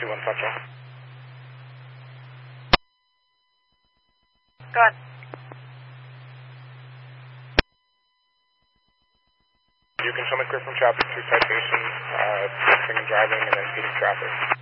21 Central. Go ahead. You can show me clear from traffic to citation, texting and driving, and then speeding traffic.